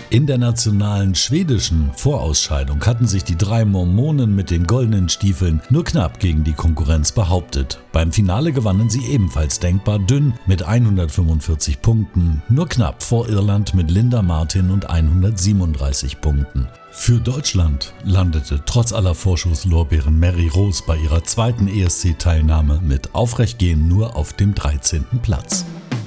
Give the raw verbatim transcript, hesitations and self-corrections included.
In der nationalen schwedischen Vorausscheidung hatten sich die drei Mormonen mit den goldenen Stiefeln nur knapp gegen die Konkurrenz behauptet. Beim Finale gewannen sie ebenfalls denkbar dünn mit hundertfünfundvierzig Punkten, nur knapp vor Irland mit Linda Martin und hundertsiebenunddreißig Punkten. Für Deutschland landete trotz aller Vorschusslorbeeren Mary Rose bei ihrer zweiten E S C-Teilnahme mit Aufrechtgehen nur auf dem dreizehnten Platz.